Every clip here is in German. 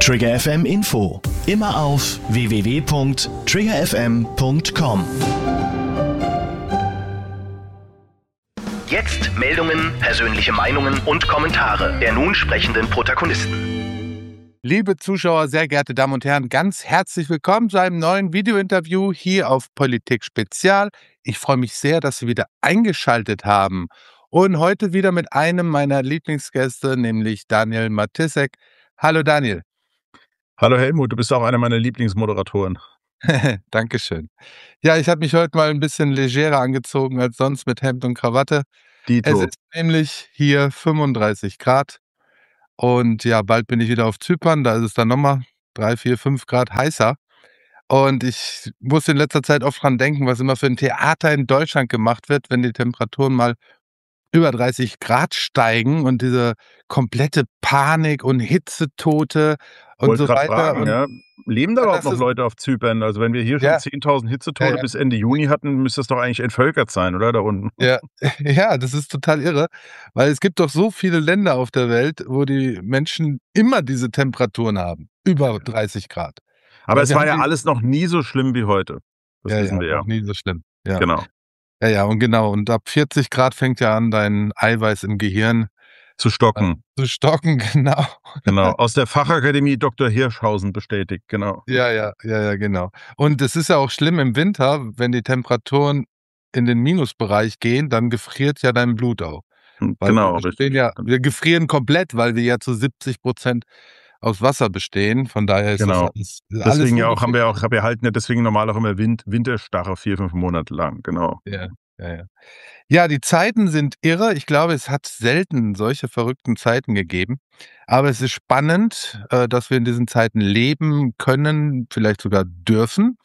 Trigger FM Info. Immer auf www.triggerfm.com. Jetzt Meldungen, persönliche Meinungen und Kommentare der nun sprechenden Protagonisten. Liebe Zuschauer, sehr geehrte Damen und Herren, ganz herzlich willkommen zu einem neuen Videointerview hier auf Politik Spezial. Ich freue mich sehr, dass Sie wieder eingeschaltet haben. Und heute wieder mit einem meiner Lieblingsgäste, nämlich Daniel Matisek. Hallo Daniel. Hallo Helmut, du bist auch einer meiner Lieblingsmoderatoren. Dankeschön. Ja, ich habe mich heute mal ein bisschen legerer angezogen als sonst mit Hemd und Krawatte. Dito. Es ist nämlich hier 35 Grad. Und ja, bald bin ich wieder auf Zypern, da ist es dann nochmal 3, 4, 5 Grad heißer. Und ich muss in letzter Zeit oft dran denken, was immer für ein Theater in Deutschland gemacht wird, wenn die Temperaturen mal über 30 Grad steigen und diese komplette Panik und Hitzetote und Wollte so gerade weiter. fragen, Und ja, leben da überhaupt das noch ist, Leute auf Zypern? Also wenn wir hier schon ja, 10.000 Hitzetote ja, bis Ende Juni hatten, müsste das doch eigentlich entvölkert sein, oder? Da unten. ja, ja, das ist total irre, weil es gibt doch so viele Länder auf der Welt, wo die Menschen immer diese Temperaturen haben, über 30 Grad. Aber Weil es wir war haben ja die, alles noch nie so schlimm wie heute. Das wissen wir ja. noch nie so schlimm. Ja, Genau. ja, und genau. Und ab 40 Grad fängt ja an, dein Eiweiß im Gehirn Zu stocken. zu stocken, genau. Genau. Aus der Fachakademie Dr. Hirschhausen bestätigt, genau. Ja, genau. Und es ist ja auch schlimm im Winter, wenn die Temperaturen in den Minusbereich gehen, dann gefriert ja dein Blut auch. Weil Genau, richtig. wir gefrieren komplett, weil wir ja zu 70% aus Wasser bestehen. Von daher ist das Genau. alles Deswegen ja auch, ungefährlich. wir halten ja deswegen normal auch immer Winterstarre 4, 5 Monate lang, genau. Ja, ja. Ja, die Zeiten sind irre. Ich glaube, es hat selten solche verrückten Zeiten gegeben. Aber es ist spannend, dass wir in diesen Zeiten leben können, vielleicht sogar dürfen.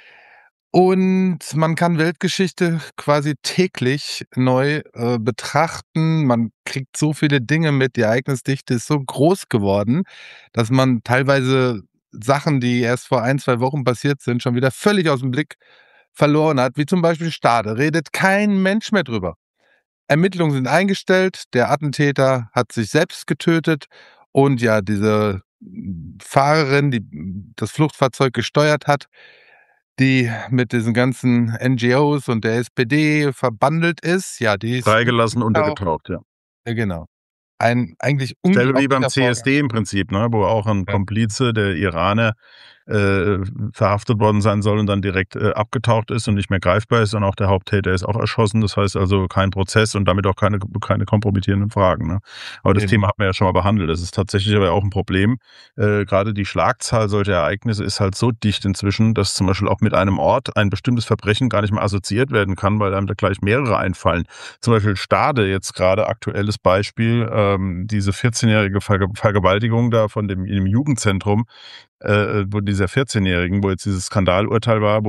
Und man kann Weltgeschichte quasi täglich neu betrachten. Man kriegt so viele Dinge mit. Die Ereignisdichte ist so groß geworden, dass man teilweise Sachen, die erst vor 1, 2 Wochen passiert sind, schon wieder völlig aus dem Blick verloren hat, wie zum Beispiel Stade. Redet kein Mensch mehr drüber. Ermittlungen sind eingestellt, der Attentäter hat sich selbst getötet und ja, diese Fahrerin, die das Fluchtfahrzeug gesteuert hat, die mit diesen ganzen NGOs und der SPD verbandelt ist, ja, die ist Freigelassen, auch, untergetaucht, ja. genau. Ein eigentlich Selbe wie beim unglaublicher Vorgang. CSD im Prinzip, ne, wo auch ein Ja. Komplize, der Iraner, verhaftet worden sein soll und dann direkt abgetaucht ist und nicht mehr greifbar ist, und auch der Haupttäter ist auch erschossen. Das heißt also kein Prozess und damit auch keine kompromittierenden Fragen, ne? Aber das Eben. Thema hatten wir ja schon mal behandelt. Das ist tatsächlich aber auch ein Problem. Gerade die Schlagzahl solcher Ereignisse ist halt so dicht inzwischen, dass zum Beispiel auch mit einem Ort ein bestimmtes Verbrechen gar nicht mehr assoziiert werden kann, weil einem da gleich mehrere einfallen. Zum Beispiel Stade, jetzt gerade aktuelles Beispiel, diese 14-jährige Vergewaltigung da in dem Jugendzentrum, wo dieser 14-Jährigen, wo jetzt dieses Skandalurteil war,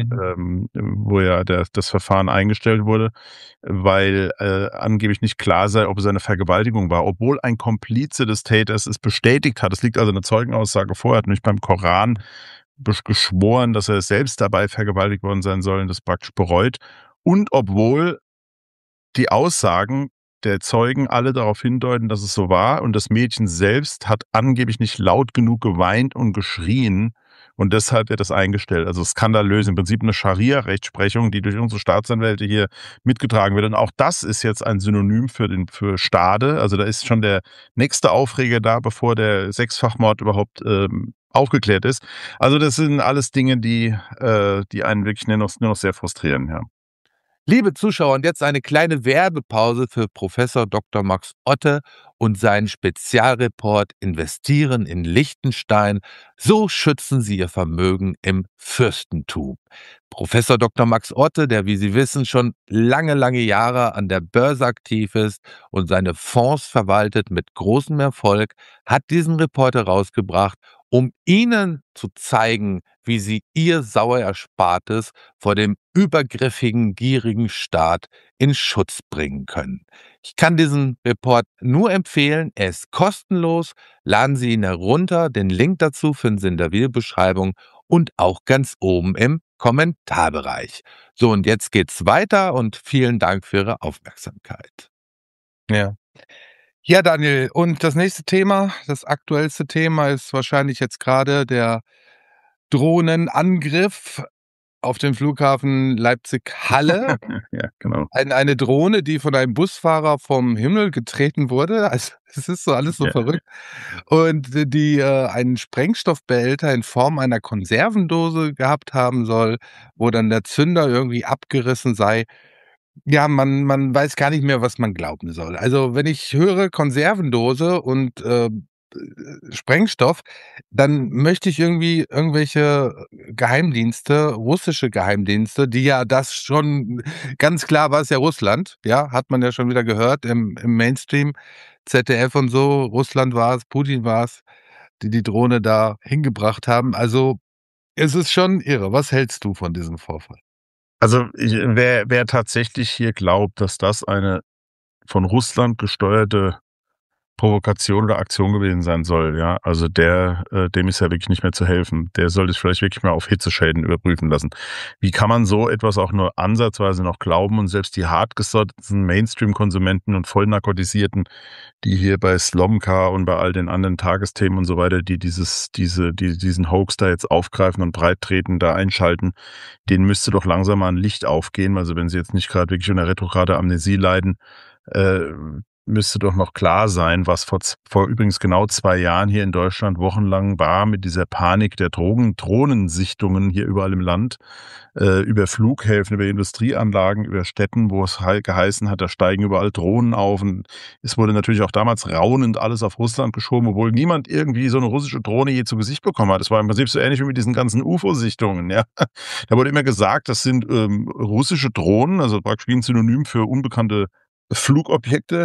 wo ja das Verfahren eingestellt wurde, weil angeblich nicht klar sei, ob es eine Vergewaltigung war, obwohl ein Komplize des Täters es bestätigt hat. Es liegt also eine Zeugenaussage vor, er hat nämlich beim Koran geschworen, dass er selbst dabei vergewaltigt worden sein soll und das praktisch bereut. Und obwohl die Aussagen der Zeugen alle darauf hindeuten, dass es so war, und das Mädchen selbst hat angeblich nicht laut genug geweint und geschrien, und deshalb wird das eingestellt. Also skandalös, im Prinzip eine Scharia-Rechtsprechung, die durch unsere Staatsanwälte hier mitgetragen wird. Und auch das ist jetzt ein Synonym für Stade. Also da ist schon der nächste Aufreger da, bevor der Sechsfachmord überhaupt aufgeklärt ist. Also das sind alles Dinge, die einen wirklich nur noch sehr frustrieren, ja. Liebe Zuschauer, und jetzt eine kleine Werbepause für Professor Dr. Max Otte und seinen Spezialreport Investieren in Liechtenstein. So schützen Sie Ihr Vermögen im Fürstentum. Professor Dr. Max Otte, der, wie Sie wissen, schon lange Jahre an der Börse aktiv ist und seine Fonds verwaltet mit großem Erfolg, hat diesen Report herausgebracht, um Ihnen zu zeigen, wie Sie Ihr sauer Erspartes vor dem übergriffigen, gierigen Staat in Schutz bringen können. Ich kann diesen Report nur empfehlen. Er ist kostenlos. Laden Sie ihn herunter. Den Link dazu finden Sie in der Videobeschreibung und auch ganz oben im Kommentarbereich. So, und jetzt geht's weiter und vielen Dank für Ihre Aufmerksamkeit. Ja. Ja, Daniel, und das nächste Thema, das aktuellste Thema ist wahrscheinlich jetzt gerade der Drohnenangriff auf den Flughafen Leipzig-Halle. Ja, genau. Eine Drohne, die von einem Busfahrer vom Himmel getreten wurde. Also, es ist so alles so Ja. verrückt. Und die einen Sprengstoffbehälter in Form einer Konservendose gehabt haben soll, wo dann der Zünder irgendwie abgerissen sei. Ja, man weiß gar nicht mehr, was man glauben soll. Also, wenn ich höre Konservendose und, Sprengstoff, dann möchte ich irgendwie irgendwelche Geheimdienste, russische Geheimdienste, die ja das schon ganz klar war es ja Russland, ja, hat man ja schon wieder gehört im Mainstream, ZDF und so, Russland war es, Putin war es, die die Drohne da hingebracht haben. Also, es ist schon irre. Was hältst du von diesem Vorfall? Also, wer tatsächlich hier glaubt, dass das eine von Russland gesteuerte Provokation oder Aktion gewesen sein soll, ja, also dem ist ja wirklich nicht mehr zu helfen. Der sollte sich vielleicht wirklich mal auf Hitzeschäden überprüfen lassen. Wie kann man so etwas auch nur ansatzweise noch glauben, und selbst die hartgesotteten Mainstream-Konsumenten und Vollnarkotisierten, die hier bei Slomka und bei all den anderen Tagesthemen und so weiter, die diesen Hoax da jetzt aufgreifen und breittreten, da einschalten, denen müsste doch langsam mal ein Licht aufgehen. Also wenn sie jetzt nicht gerade wirklich unter retrograde Amnesie leiden, äh, müsste doch noch klar sein, was vor übrigens genau 2 Jahren hier in Deutschland wochenlang war mit dieser Panik der Drohnensichtungen hier überall im Land, über Flughäfen, über Industrieanlagen, über Städten, wo es halt geheißen hat, da steigen überall Drohnen auf. Und es wurde natürlich auch damals raunend alles auf Russland geschoben, obwohl niemand irgendwie so eine russische Drohne je zu Gesicht bekommen hat. Es war im Prinzip so ähnlich wie mit diesen ganzen UFO-Sichtungen, ja. Da wurde immer gesagt, das sind russische Drohnen, also praktisch wie ein Synonym für unbekannte Flugobjekte,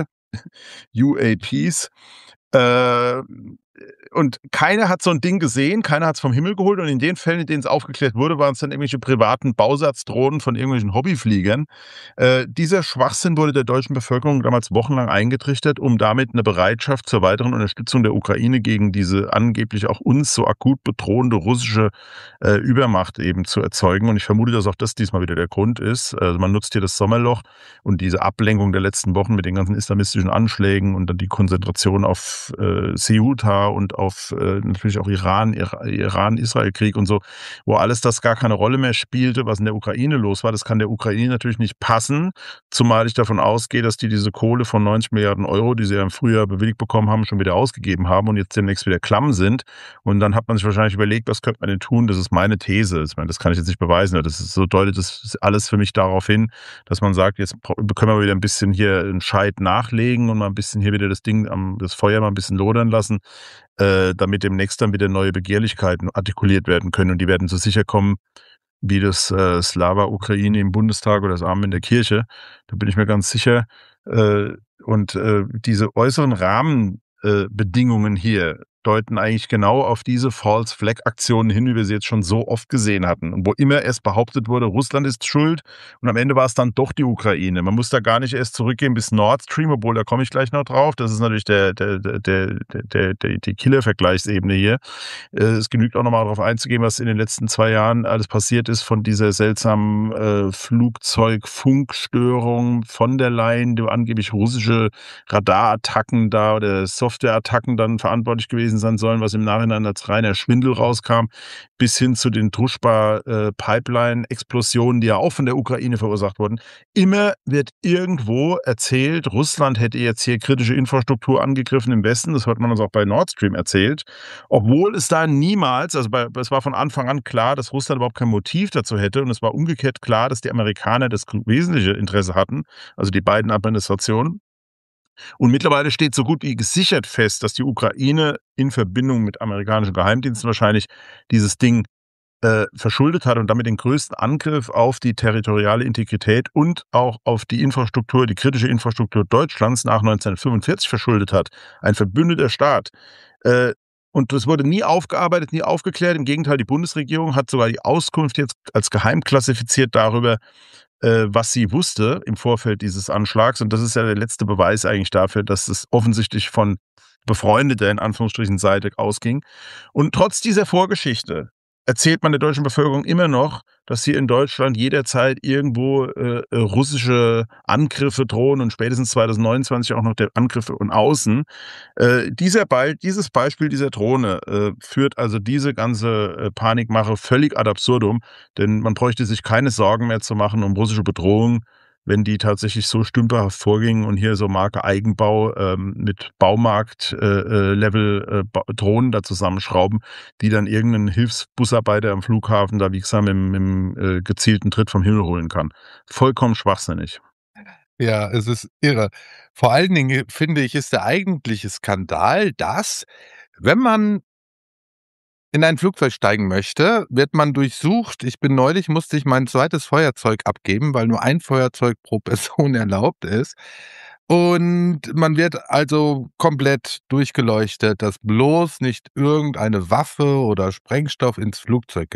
UAPs. Äh, und keiner hat so ein Ding gesehen, keiner hat es vom Himmel geholt, und in den Fällen, in denen es aufgeklärt wurde, waren es dann irgendwelche privaten Bausatzdrohnen von irgendwelchen Hobbyfliegern. Dieser Schwachsinn wurde der deutschen Bevölkerung damals wochenlang eingetrichtert, um damit eine Bereitschaft zur weiteren Unterstützung der Ukraine gegen diese angeblich auch uns so akut bedrohende russische Übermacht eben zu erzeugen. Und ich vermute, dass auch das diesmal wieder der Grund ist. Also man nutzt hier das Sommerloch und diese Ablenkung der letzten Wochen mit den ganzen islamistischen Anschlägen und dann die Konzentration auf Ceuta und auf natürlich auch Iran-Israel-Krieg und so, wo alles das gar keine Rolle mehr spielte, was in der Ukraine los war. Das kann der Ukraine natürlich nicht passen, zumal ich davon ausgehe, dass die diese Kohle von 90 Milliarden Euro, die sie ja im Frühjahr bewilligt bekommen haben, schon wieder ausgegeben haben und jetzt demnächst wieder klamm sind. Und dann hat man sich wahrscheinlich überlegt, was könnte man denn tun? Das ist meine These. Ich meine, das kann ich jetzt nicht beweisen. Das ist, so deutet das alles für mich darauf hin, dass man sagt, jetzt können wir wieder ein bisschen hier einen Scheit nachlegen und mal ein bisschen hier wieder das Feuer mal ein bisschen lodern lassen, damit demnächst dann wieder neue Begehrlichkeiten artikuliert werden können. Und die werden so sicher kommen wie das Slava Ukraine im Bundestag oder das Amen in der Kirche. Da bin ich mir ganz sicher. Äh, diese äußeren Rahmenbedingungen hier deuten eigentlich genau auf diese False-Flag-Aktionen hin, wie wir sie jetzt schon so oft gesehen hatten. Und wo immer erst behauptet wurde, Russland ist schuld, und am Ende war es dann doch die Ukraine. Man muss da gar nicht erst zurückgehen bis Nord Stream, obwohl da komme ich gleich noch drauf. Das ist natürlich die Killer-Vergleichsebene hier. Es genügt auch nochmal darauf einzugehen, was in den letzten 2 Jahren alles passiert ist von dieser seltsamen Flugzeugfunkstörung von der Leyen, die angeblich russische Radarattacken da oder Softwareattacken dann verantwortlich gewesen sein sollen, was im Nachhinein als reiner Schwindel rauskam, bis hin zu den Druschba-Pipeline-Explosionen, die ja auch von der Ukraine verursacht wurden. Immer wird irgendwo erzählt, Russland hätte jetzt hier kritische Infrastruktur angegriffen im Westen. Das hat man uns auch bei Nord Stream erzählt. Obwohl es da niemals, es war von Anfang an klar, dass Russland überhaupt kein Motiv dazu hätte. Und es war umgekehrt klar, dass die Amerikaner das wesentliche Interesse hatten, also die beiden Administrationen. Und mittlerweile steht so gut wie gesichert fest, dass die Ukraine in Verbindung mit amerikanischen Geheimdiensten wahrscheinlich dieses Ding verschuldet hat und damit den größten Angriff auf die territoriale Integrität und auch auf die Infrastruktur, die kritische Infrastruktur Deutschlands nach 1945 verschuldet hat. Ein verbündeter Staat. Und das wurde nie aufgearbeitet, nie aufgeklärt. Im Gegenteil, die Bundesregierung hat sogar die Auskunft jetzt als geheim klassifiziert darüber, was sie wusste im Vorfeld dieses Anschlags. Und das ist ja der letzte Beweis eigentlich dafür, dass es offensichtlich von befreundeter, in Anführungsstrichen, Seite ausging. Und trotz dieser Vorgeschichte erzählt man der deutschen Bevölkerung immer noch, dass hier in Deutschland jederzeit irgendwo, russische Angriffe drohen und spätestens 2029 auch noch der Angriffe von außen. Dieses Beispiel dieser Drohne, führt also diese ganze, Panikmache völlig ad absurdum, denn man bräuchte sich keine Sorgen mehr zu machen um russische Bedrohung, wenn die tatsächlich so stümperhaft vorgingen und hier so Marke Eigenbau, mit Baumarkt Level, Ba Drohnen da zusammenschrauben, die dann irgendeinen Hilfsbusarbeiter am Flughafen da, wie gesagt, mit'm gezielten Tritt vom Himmel holen kann. Vollkommen schwachsinnig. Ja, es ist irre. Vor allen Dingen, finde ich, ist der eigentliche Skandal, dass, wenn man in ein Flugzeug steigen möchte, wird man durchsucht. Musste ich mein zweites Feuerzeug abgeben, weil nur ein Feuerzeug pro Person erlaubt ist. Und man wird also komplett durchgeleuchtet, dass bloß nicht irgendeine Waffe oder Sprengstoff ins Flugzeug